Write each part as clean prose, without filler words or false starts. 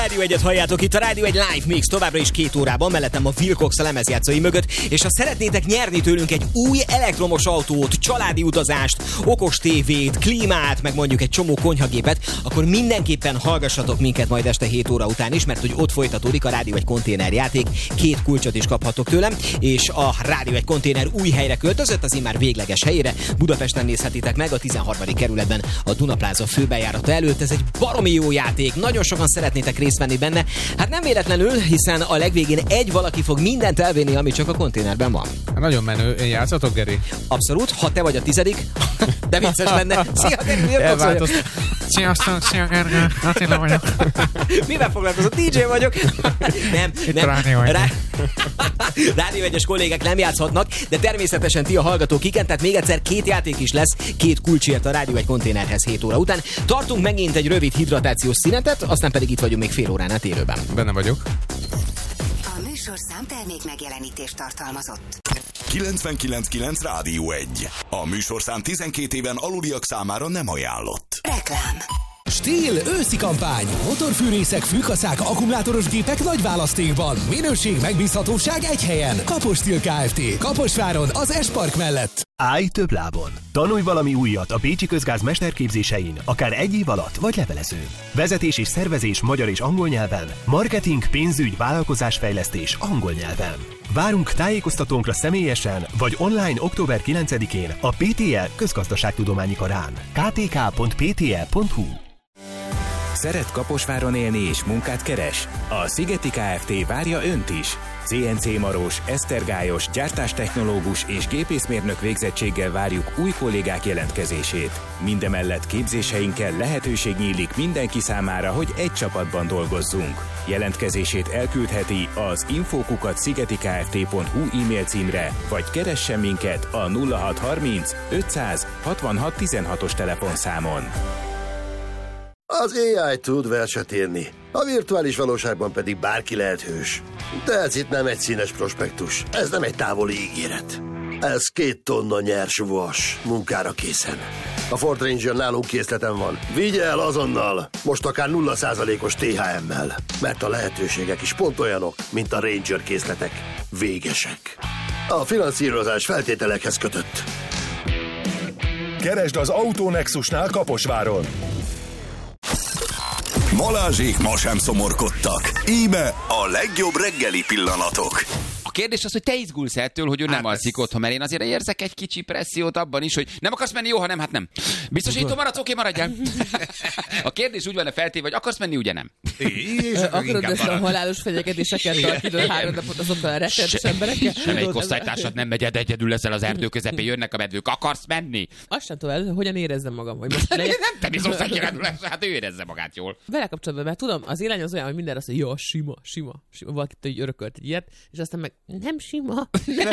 Rádió Egyet halljátok, itt a Rádió Egy Live Mix, továbbra is 2 órában, mellettem a Wilcox a lemezjátszói mögött, és ha szeretnétek nyerni tőlünk egy új elektromos autót, családi utazást, okos tévét, klímát, meg mondjuk egy csomó konyhagépet, akkor mindenképpen hallgassatok minket majd este 7 óra után is, mert hogy ott folytatódik a Rádió Egy konténerjáték, 2 kulcsot is kaphatok tőlem, és a Rádió Egy konténer új helyre költözött, az immár végleges helyére. Budapesten nézhetitek meg a 13. kerületben a Dunapláza főbejárata előtt. Ez egy baromi jó játék, nagyon sokan szeretnétek részt venni benne. Hát nem véletlenül, hiszen a legvégén egy valaki fog mindent elvinni, ami csak a konténerben van. Nagyon menő. Én játszatok, Geri? Abszolút, ha te vagy a 10. de vicces lenne. Szia, Geri, miért fogsz? Sziasztok, szia, Gergő, Attila vagyok. Mivel foglalkozol? DJ vagyok. Nem. Rádió Egyes kollégák nem játszhatnak, de természetesen ti a hallgatók igen, tehát még egyszer 2 játék is lesz, 2 kulcsért a Rádió Egy konténerhez 7 óra után. Tartunk megint egy rövid hidratációs szünetet, aztán pedig itt vagyunk még fél órán át élőben. Benne vagyok. A műsorszám termék megjelenítést tartalmazott. 99.9 Rádió Egy. A műsorszám 12 éven aluliak számára nem ajánlott. Reklám. Stíl őszi kampány. Motorfűrészek, fűkaszák, akkumulátoros gépek nagy választékban. Minőség, megbízhatóság egy helyen. Kapos Stíl Kft. Kaposváron, az S-Park mellett. Állj több lábon. Tanulj valami újat a Pécsi Közgáz mesterképzésein, akár 1 év alatt, vagy levelezőn. Vezetés és szervezés magyar és angol nyelven. Marketing, pénzügy, vállalkozásfejlesztés angol nyelven. Várunk tájékoztatónkra személyesen, vagy online október 9-én a PTL Közgazdaságtudományi Karán. ktk.ptl.hu. Szeret Kaposváron élni és munkát keres? A Szigeti Kft. Várja önt is. CNC marós, esztergályos, gyártástechnológus és gépészmérnök végzettséggel várjuk új kollégák jelentkezését. Mindemellett képzéseinkkel lehetőség nyílik mindenki számára, hogy egy csapatban dolgozzunk. Jelentkezését elküldheti az info@szigetikft.hu e-mail címre, vagy keressen minket a 0630 500 66 16-os telefonszámon. Az AI tud verset írni, a virtuális valóságban pedig bárki lehet hős. De ez itt nem egy színes prospektus, ez nem egy távoli ígéret. Ez 2 tonna nyers vas, munkára készen. A Ford Ranger nálunk készleten van. Vigye el azonnal, most akár 0%-os THM-mel, mert a lehetőségek is pont olyanok, mint a Ranger készletek. Végesek. A finanszírozás feltételekhez kötött. Keresd az Autonexusnál Kaposváron. Balázsék ma sem szomorkodtak. Íme a legjobb reggeli pillanatok. A kérdés az, hogy te izgulsz ettől, hogy ő nem alszik otthon, mert én azért érzek egy kicsi pressziót abban is, hogy nem akarsz menni, jó, ha nem, hát nem. Biztosító maradsz, oké, maradjál. A kérdés úgy van feltéve, hogy akarsz menni, ugye nem. Akarod ezt a halálos fenyegetéseket tartani 3 napot azokkal a rettenetes emberekkel? Semmelyik osztálytársad nem megy, egyedül leszel az erdő közepén, jönnek a medvők. Akarsz menni? Azt sem tudom, hogyan érezzem magam, hogy most nem te biztos, hát ő érezze magát jól. Vele kapcsolatban, mert tudom, az élány az olyan, hogy mindenre azt mondja, jó, sima. Valakit így örökölt egy ilyet, és aztán meg nem sima.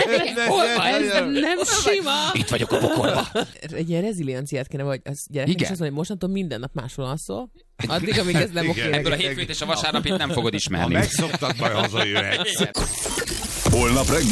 Nem sima. Itt vagyok a pokolba. Egy ilyen rezilienciát kéne, vagy az gyereknek is azt mondja, hogy mostantól minden nap máshol alszol. Addig, amíg ez nem oké. Ebből a hétfőt és a vasárnapit nem fogod ismerni. Ha megszoktak, majd hazajöhetsz. Holnap reggel